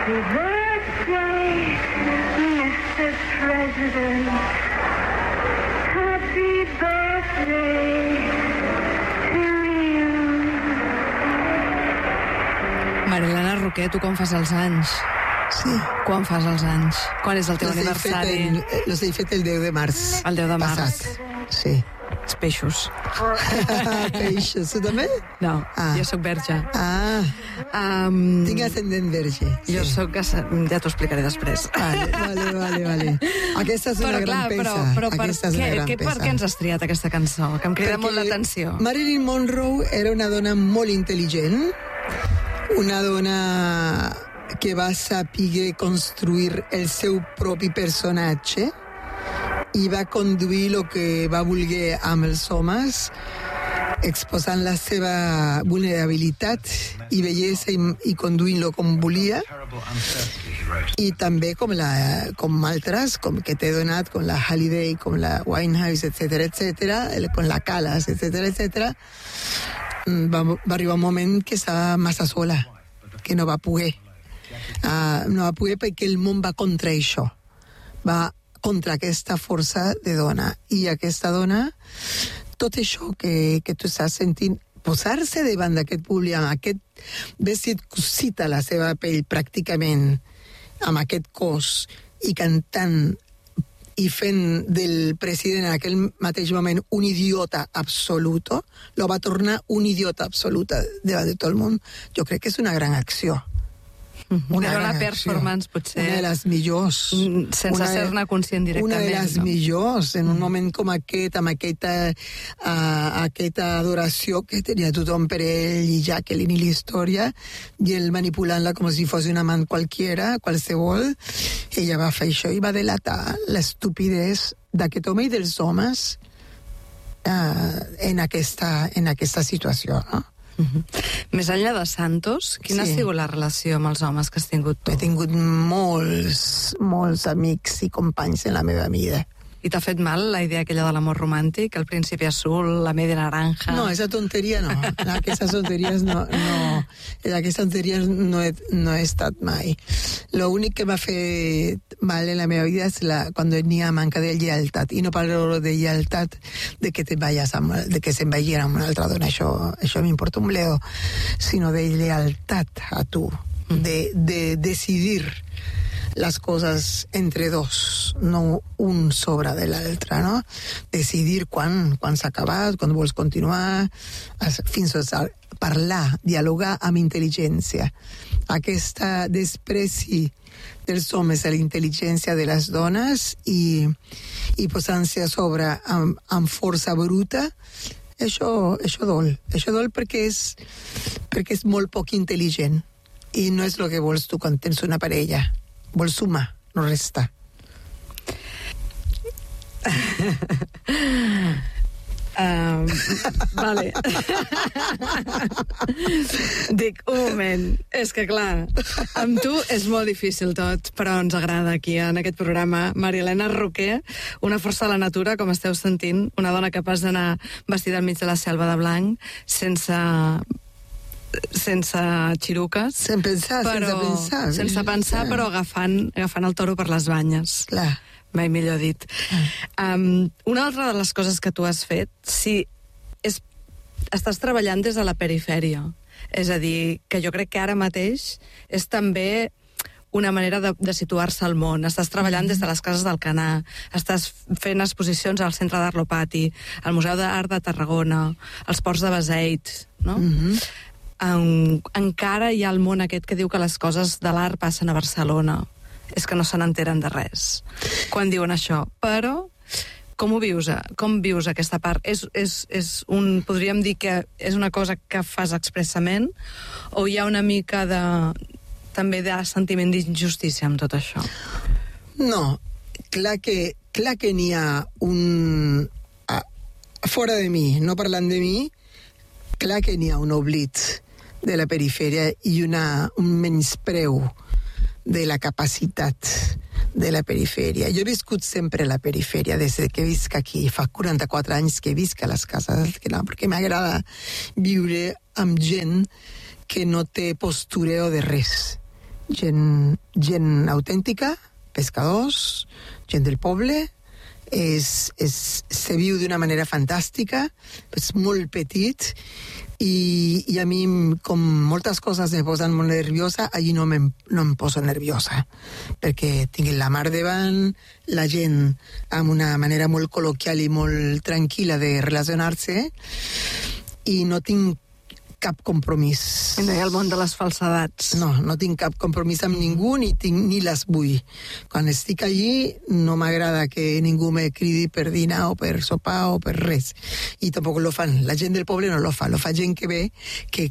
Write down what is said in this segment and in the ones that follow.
Happy birthday, Mr. President. Happy birthday to you. Marilena Roquer, tu quan fas els anys? Sí. Quan fas els anys? Quan és el teu aniversari? Los he fet el 10 de març. El 10 de març. Passat. Sí. Els peixos. Peixos, tu també? No, jo sóc verge. Tinc ascendent verge. Sí. Jo sóc... Ja t'ho explicaré després. Vale. Aquesta és una gran peça. Però per què ens has triat aquesta cançó? Que em crida molt l'atenció. Marilyn Monroe era una dona molt intel·ligent, una dona que va saber construir el seu propi personatge i va conduir el que va voler amb els homes, exposant la seva vulnerabilitat i bellesa i conduint-lo com volia, i també com altres, com que t'he donat, com la Halliday, com la Winehouse, etc., com la Callas, etc., va arribar un moment que estava massa sola, que no va poder. No va poder perquè el món va contra això, va contra aquesta força de dona. I aquesta dona, tot això que tu estàs sentint, posar-se davant d'aquest públic amb aquest vestit cosit a la seva pell pràcticament, amb aquest cos, i cantant i fent del president en aquell mateix moment un idiota absolut, lo va tornar un idiota absolut davant de tot el món. Jo crec que és una gran acció. Una performance, potser... Una de les millors. Sense ser-ne conscient directament. Una de les millors, en un moment com aquest, amb aquesta adoració que tenia tothom per ell i Jacqueline i la història, i ell manipulant-la com si fos un amant qualsevol, ella va fer això i va delatar l'estupidesa d'aquest home i dels homes en aquesta situació, no? Més enllà de Santos, quina ha sigut la relació amb els homes que has tingut tu? He tingut molts amics i companys en la meva vida. I t'ha fet mal la idea aquella de l'amor romàntic, el principi azul, la media naranja? No, esa tonteria no. Aquestes tonteries no. En aquestes tonteries no he estat mai. Lo únic que m'ha fet mal en la meva vida és quan n'hi ha manca de lleialtat. I no parlo de lleialtat de que se'n vagi amb una altra dona. Això m'importa un bledo. Sinó de lleialtat a tu. De decidir las cosas entre dos, no un sobre de l'altre, no? Decidir quan s'ha acabat, quan vols continuar, fins a parlar, dialogar amb intel·ligència. Aquesta despreci dels homes a la intel·ligència de les dones i posant-se a sobre amb força bruta, això dol. Això dol perquè és molt poc intel·ligent i no és el que vols tu quan tens una parella. Vols sumar, no restar. Vale. Dic, un moment, és que clar, amb tu és molt difícil tot, però ens agrada aquí en aquest programa. Marilena Roquer, una força de la natura, com esteu sentint, una dona capaç d'anar vestida enmig de la selva de blanc, sense xiruques, sense pensar, però agafant el toro per les banyes. Clar. Mai millor dit. Una altra de les coses que tu has fet, estàs treballant des de la perifèria. És a dir, que jo crec que ara mateix és també una manera de situar-se al món. Estàs treballant des de les cases d'Alcanar, estàs fent exposicions al Centre d'Art Lopati, al Museu d'Art de Tarragona, als Ports de Beseit, no? Encara hi ha el món aquest que diu que les coses de l'art passen a Barcelona. És que no se n'enteren de res quan diuen això. Però com ho vius? Com vius aquesta part? Podríem dir que és una cosa que fas expressament o hi ha una mica també de sentiment d'injustícia amb tot això? No, clar que n'hi ha un... Fora de mi, no parlant de mi, clar que n'hi ha un oblit de la perifèria i un menyspreu de la capacitat de la perifèria. Jo he viscut sempre a la perifèria des que visc aquí. Fa 44 anys que visc a les cases, perquè m'agrada viure amb gent que no té postureo de res, gent autèntica, pescadors, gent del poble, se viu d'una manera fantàstica, és molt petit, i a mi, com moltes coses me posen molt nerviosa, allí no em poso nerviosa, perquè tinc la mar davant, la gent amb una manera molt col·loquial i molt tranquil·la de relacionar-se, i no tinc cap compromís. No hi ha el món de les falsedats. No tinc cap compromís amb ningú, ni les vull. Quan estic allí no m'agrada que ningú me cridi per dinar o per sopar o per res. I tampoc lo fan. La gent del poble no lo fa. Lo fa gent que ve, que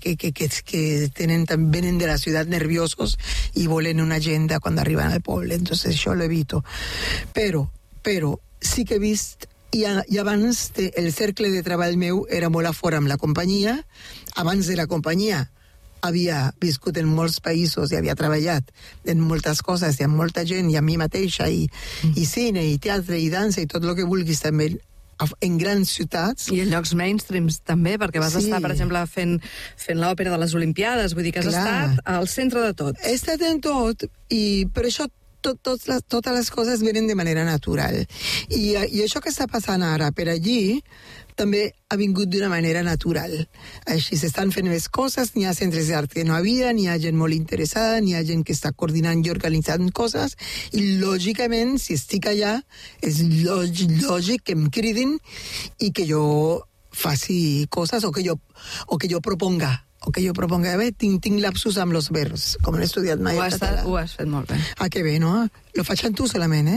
venen de la ciutat nerviosos i volen una agenda quan arriben al poble. Entonces això lo evito. Però sí que he vist. I abans el cercle de treball meu era molt a fora amb la companyia. Abans de la companyia havia viscut en molts països i havia treballat en moltes coses i amb molta gent i amb mi mateixa i cine i teatre i dansa i tot el que vulguis també en grans ciutats. I en llocs mainstreams també, perquè vas estar, per exemple, fent l'òpera de les Olimpiades, vull dir que has estat al centre de tot. He estat en tot, i per això totes les coses venen de manera natural. I això que està passant ara per allí també ha vingut d'una manera natural. Així s'estan fent més coses, n'hi ha centres d'art que no havia, n'hi ha gent molt interessada, n'hi ha gent que està coordinant i organitzant coses, i lògicament, si estic allà, és lògic que em cridin i que jo faci coses o que jo proponga. Tinc lapsus amb los verbs, com he estudiat mai en català. Ho has fet molt bé. Ah, que bé, no? Lo faig amb tu solament,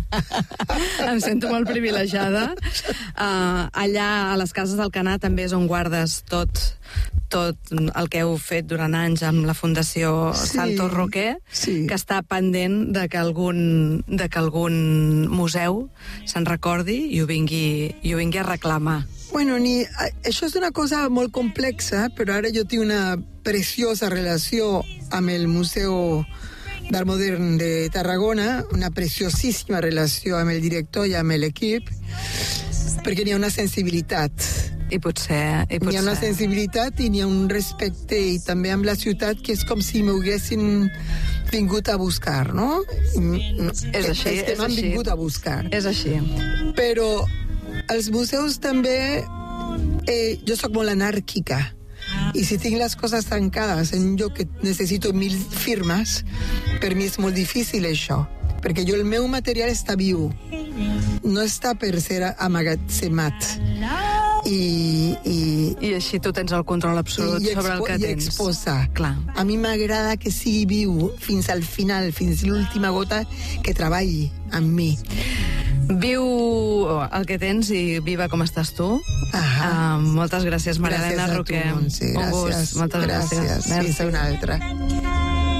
Em sento molt privilegiada. Allà, a les Cases d'Alcanar, també és on guardes tot el que heu fet durant anys amb la Fundació Santos Roquer, que està pendent de que algun museu se'n recordi i ho vingui a reclamar. Bueno, això és una cosa molt complexa, però ara jo tinc una preciosa relació amb el Museu d'Art Modern de Tarragona, una preciosíssima relació amb el director i amb l'equip, perquè n'hi ha una sensibilitat. I potser. N'hi ha una sensibilitat i n'hi ha un respecte, i també amb la ciutat, que és com si m'haguessin vingut a buscar, no? És així, és que m'han vingut a buscar. És així. Però els museus també, jo sóc molt anàrquica, i si tinc les coses tancades en un lloc que necessito 1000 firmes, per mi és molt difícil això, perquè el meu material està viu, no està per ser amagatzemat. I així tu tens el control absolut sobre el que tens. I exposar. Clar. A mi m'agrada que sigui viu fins al final, fins l'última gota, que treballi amb mi. Viu el que tens i viva com estàs tu. Moltes gràcies, Maria Elena Roquer. Gràcies a tu, Montse. Un gust. Moltes gràcies. Fins una altra.